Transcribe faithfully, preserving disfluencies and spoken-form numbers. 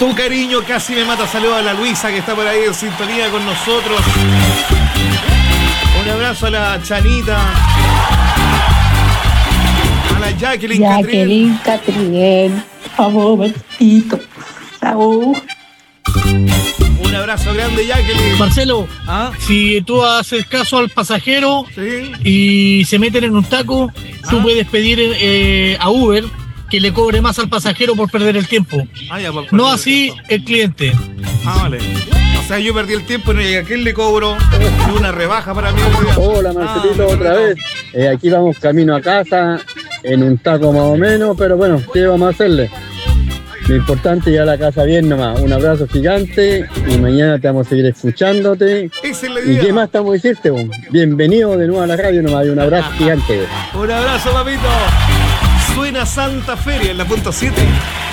Tu cariño casi me mata. Saludos a la Luisa que está por ahí en sintonía con nosotros. Un abrazo a la Chanita. A la Jacqueline Jacqueline Catriel. Por favor, besito. Chao. Un abrazo grande, Jacqueline. Marcelo, ¿Ah? si tú haces caso al pasajero ¿Sí? y se meten en un taco, tú ¿Ah? puedes pedir eh, a Uber que le cobre más al pasajero por perder el tiempo. Ah, ya, por No perder así el tiempo. el cliente. Ah, vale. O sea, yo perdí el tiempo y a quién le cobro una rebaja para mí. Hola Marcelito, Ah, otra vez. Eh, aquí vamos camino a casa, en un taco más o menos, pero bueno, ¿qué vamos a hacerle? Lo importante es llegar a la casa bien nomás. Un abrazo gigante y mañana te vamos a seguir escuchándote. Esa es la ¿Y idea. qué más estamos a decirte, vos? Bienvenido de nuevo a la radio nomás y un abrazo gigante. Un abrazo, papito. Suena Santa Feria en la punto siete.